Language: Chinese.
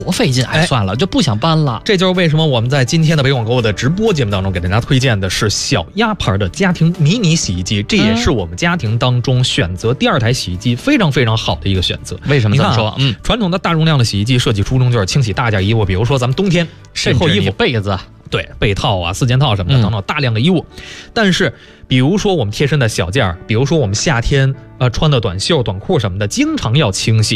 多费劲，算了，就不想搬了。 这就是为什么我们在今天的北广购物的直播节目当中给大家推荐的是小鸭牌的家庭迷你洗衣机，这也是我们家庭当中选择第二台洗衣机非常非常好的一个选择。 为什么这么说？ 传统的大容量的洗衣机设计初衷就是清洗大件衣物，比如说咱们冬天甚至你被子。 对，被套啊、四件套什么的等等大量的衣物，但是比如说我们贴身的小件儿，比如说我们夏天穿的短袖、短裤什么的，经常要清洗。